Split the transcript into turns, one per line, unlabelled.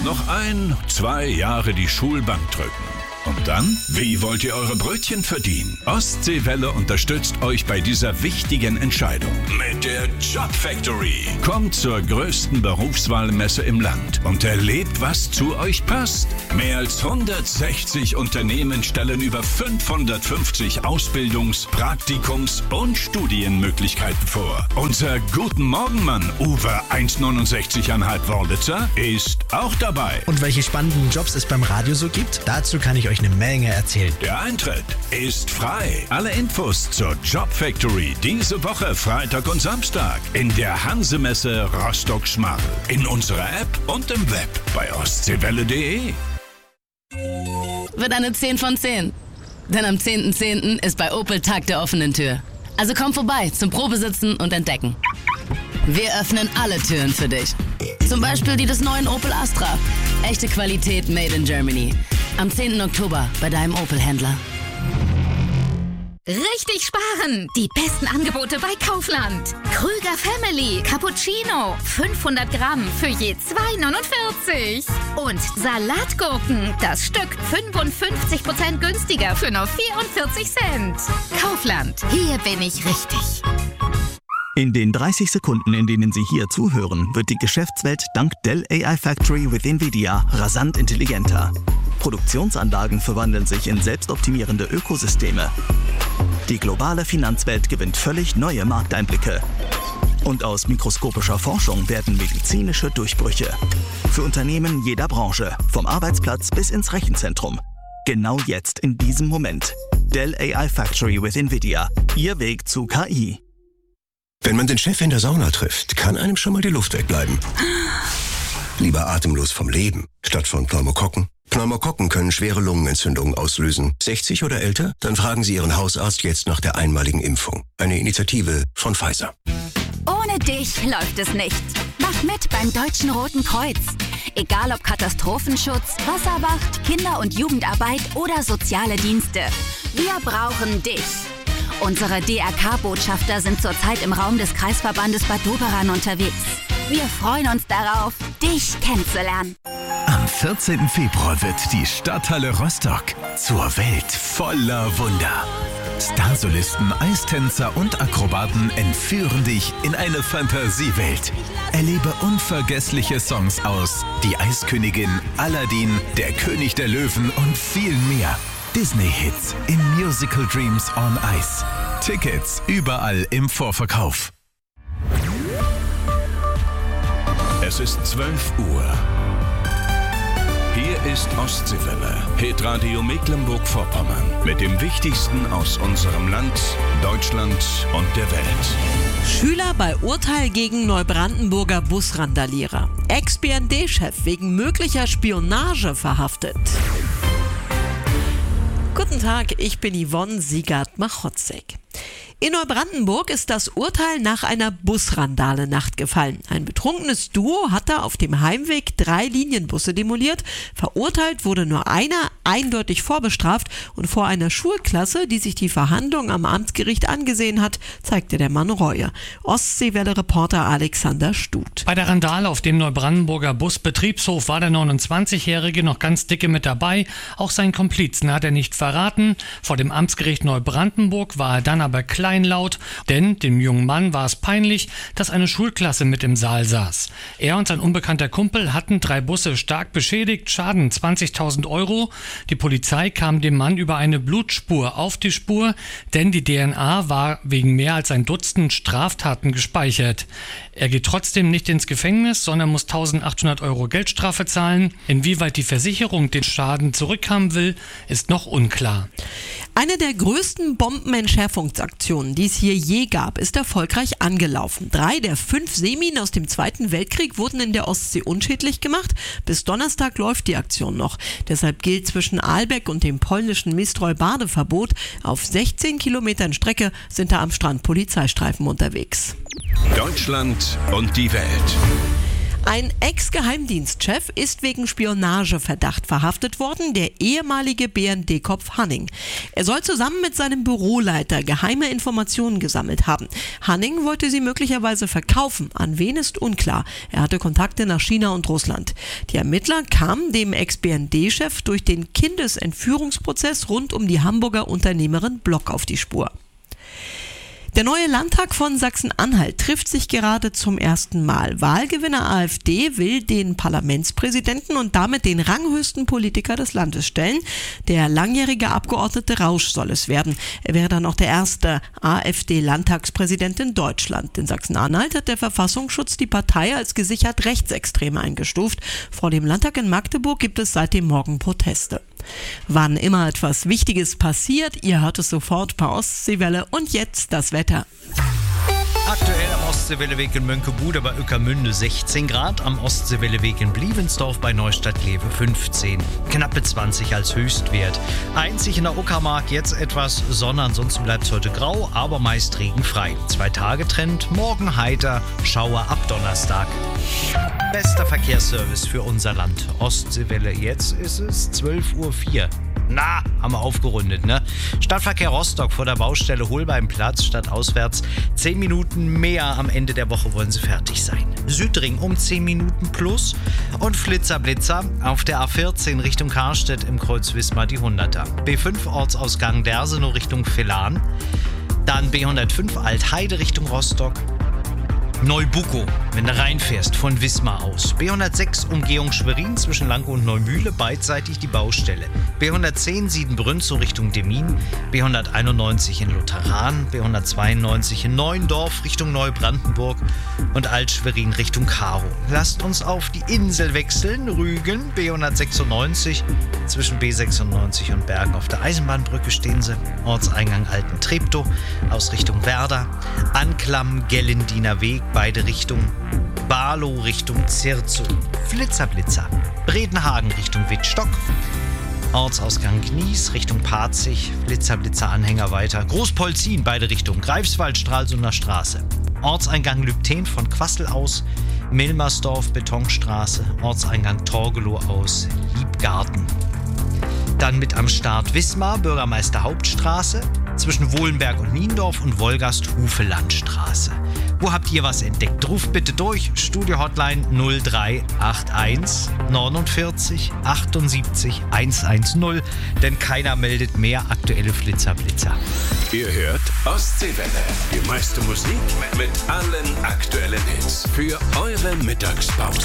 Noch 1-2 Jahre die Schulbank drücken. Und dann? Wie wollt ihr eure Brötchen verdienen? Ostseewelle unterstützt euch bei dieser wichtigen Entscheidung. Mit der Job Factory. Kommt zur größten Berufswahlmesse im Land und erlebt, was zu euch passt. Mehr als 160 Unternehmen stellen über 550 Ausbildungs-, Praktikums- und Studienmöglichkeiten vor. Unser Guten Morgen-Mann Uwe 1,69,5 Wörlitzer ist auch dabei.
Und welche spannenden Jobs es beim Radio so gibt, dazu kann ich euch eine Menge erzählen.
Der Eintritt ist frei. Alle Infos zur Job Factory diese Woche Freitag und Samstag in der Hansemesse Rostock-Schmarl, in unserer App und im Web bei ostseewelle.de.
Wird eine 10 von 10. Denn am 10.10. ist bei Opel Tag der offenen Tür. Also komm vorbei zum Probesitzen und Entdecken. Wir öffnen alle Türen für dich. Zum Beispiel die des neuen Opel Astra. Echte Qualität made in Germany. Am 10. Oktober bei deinem Opel-Händler.
Richtig sparen! Die besten Angebote bei Kaufland. Krüger Family Cappuccino 500 Gramm für je 2,49. Und Salatgurken, das Stück 55% günstiger für nur 44 Cent. Kaufland, hier bin ich richtig.
In den 30 Sekunden, in denen Sie hier zuhören, wird die Geschäftswelt dank Dell AI Factory with NVIDIA rasant intelligenter. Produktionsanlagen verwandeln sich in selbstoptimierende Ökosysteme. Die globale Finanzwelt gewinnt völlig neue Markteinblicke. Und aus mikroskopischer Forschung werden medizinische Durchbrüche. Für Unternehmen jeder Branche, vom Arbeitsplatz bis ins Rechenzentrum. Genau jetzt, in diesem Moment. Dell AI Factory with NVIDIA. Ihr Weg zu KI.
Wenn man den Chef in der Sauna trifft, kann einem schon mal die Luft wegbleiben. Lieber atemlos vom Leben, statt von Pneumokokken. Pneumokokken können schwere Lungenentzündungen auslösen. 60 oder älter? Dann fragen Sie Ihren Hausarzt jetzt nach der einmaligen Impfung. Eine Initiative von Pfizer.
Ohne dich läuft es nicht. Mach mit beim Deutschen Roten Kreuz. Egal ob Katastrophenschutz, Wasserwacht, Kinder- und Jugendarbeit oder soziale Dienste. Wir brauchen dich. Unsere DRK-Botschafter sind zurzeit im Raum des Kreisverbandes Bad Doberan unterwegs. Wir freuen uns darauf, dich kennenzulernen.
Am 14. Februar wird die Stadthalle Rostock zur Welt voller Wunder. Starsolisten, Eistänzer und Akrobaten entführen dich in eine Fantasiewelt. Erlebe unvergessliche Songs aus Die Eiskönigin, Aladdin, Der König der Löwen und viel mehr. Disney-Hits in Musical Dreams on Ice. Tickets überall im Vorverkauf.
Es ist 12 Uhr. Hier ist Ostseewelle, Hitradio Mecklenburg-Vorpommern. Mit dem Wichtigsten aus unserem Land, Deutschland und der Welt.
Schüler bei Urteil gegen Neubrandenburger Busrandalierer. Ex-BND-Chef wegen möglicher Spionage verhaftet. Guten Tag, ich bin Yvonne Siegert-Machotzek. In Neubrandenburg ist das Urteil nach einer Busrandale-Nacht gefallen. Ein betrunkenes Duo hatte auf dem Heimweg 3 Linienbusse demoliert. Verurteilt wurde nur einer, eindeutig vorbestraft. Und vor einer Schulklasse, die sich die Verhandlung am Amtsgericht angesehen hat, zeigte der Mann Reue. Ostseewelle-Reporter Alexander Stut.
Bei der Randale auf dem Neubrandenburger Busbetriebshof war der 29-Jährige noch ganz dicke mit dabei. Auch seinen Komplizen hat er nicht verraten. Vor dem Amtsgericht Neubrandenburg war er dann aber kleinlaut, denn dem jungen Mann war es peinlich, dass eine Schulklasse mit im Saal saß. Er und sein unbekannter Kumpel hatten 3 Busse stark beschädigt, Schaden 20.000 Euro. Die Polizei kam dem Mann über eine Blutspur auf die Spur, denn die DNA war wegen mehr als ein Dutzend Straftaten gespeichert. Er geht trotzdem nicht ins Gefängnis, sondern muss 1.800 Euro Geldstrafe zahlen. Inwieweit die Versicherung den Schaden zurückhaben will, ist noch unklar.
Eine der größten Bombenentschärfungsaktionen, die es hier je gab, ist erfolgreich angelaufen. 3 der 5 Seeminen aus dem Zweiten Weltkrieg wurden in der Ostsee unschädlich gemacht. Bis Donnerstag läuft die Aktion noch. Deshalb gilt zwischen Aalbeck und dem polnischen Mistroj Badeverbot. Auf 16 Kilometern Strecke sind da am Strand Polizeistreifen unterwegs.
Deutschland und die Welt.
Ein Ex-Geheimdienstchef ist wegen Spionageverdacht verhaftet worden, der ehemalige BND-Kopf Hanning. Er soll zusammen mit seinem Büroleiter geheime Informationen gesammelt haben. Hanning wollte sie möglicherweise verkaufen. An wen ist unklar. Er hatte Kontakte nach China und Russland. Die Ermittler kamen dem Ex-BND-Chef durch den Kindesentführungsprozess rund um die Hamburger Unternehmerin Block auf die Spur. Der neue Landtag von Sachsen-Anhalt trifft sich gerade zum ersten Mal. Wahlgewinner AfD will den Parlamentspräsidenten und damit den ranghöchsten Politiker des Landes stellen. Der langjährige Abgeordnete Rausch soll es werden. Er wäre dann auch der erste AfD-Landtagspräsident in Deutschland. In Sachsen-Anhalt hat der Verfassungsschutz die Partei als gesichert rechtsextrem eingestuft. Vor dem Landtag in Magdeburg gibt es seit dem Morgen Proteste. Wann immer etwas Wichtiges passiert, ihr hört es sofort bei Ostseewelle. Und jetzt das Wetter.
Aktuell am Ostseewelleweg in Mönckebude bei Ueckermünde 16 Grad, am Ostseewelleweg in Bliebensdorf bei Neustadt-Glewe 15. Knappe 20 als Höchstwert. Einzig in der Uckermark jetzt etwas Sonne, ansonsten bleibt es heute grau, aber meist regenfrei. 2-Tage-Trend, morgen heiter, Schauer ab Donnerstag. Bester Verkehrsservice für unser Land. Ostseewelle, jetzt ist es 12:04 Uhr. Na, haben wir aufgerundet, ne? Stadtverkehr Rostock vor der Baustelle Holbeimplatz statt auswärts. 10 Minuten mehr am Ende der Woche wollen sie fertig sein. Südring um 10 Minuten plus und Flitzer-Blitzer auf der A14 Richtung Karstedt im Kreuz Wismar die 100er. B5 Ortsausgang Dersenow Richtung Velan. Dann B105 Altheide Richtung Rostock. Neubuckow, wenn du reinfährst von Wismar aus. B106 Umgehung Schwerin zwischen Lanke und Neumühle, beidseitig die Baustelle. B110 Siedenbrünzow Richtung Demmin. B191 in Lutheran. B192 in Neuendorf Richtung Neubrandenburg. Und Alt-Schwerin Richtung Karow. Lasst uns auf die Insel wechseln. Rügen, B196 zwischen B96 und Bergen auf der Eisenbahnbrücke stehen sie. Ortseingang Alten-Treptow aus Richtung Werder. Anklam, Gellendiner Weg, beide Richtungen. Barlow Richtung Zirzow. Flitzer-Blitzer. Bredenhagen Richtung Wittstock. Ortsausgang Gnies Richtung Parzig. Flitzer-Blitzer-Anhänger weiter. Großpolzin, beide Richtungen. Greifswald, Stralsunder Straße. Ortseingang Lübten von Quassel aus. Milmersdorf, Betonstraße. Ortseingang Torgelow aus Liebgarten. Dann mit am Start Wismar, Bürgermeister Hauptstraße. Zwischen Wohlenberg und Niendorf und Wolgast-Hufelandstraße. Wo habt ihr was entdeckt? Ruft bitte durch. Studio-Hotline 0381 49 78 110, denn keiner meldet mehr aktuelle Flitzer-Blitzer.
Ihr hört Ostseewelle. Die meiste Musik mit allen aktuellen Hits für eure Mittagspause.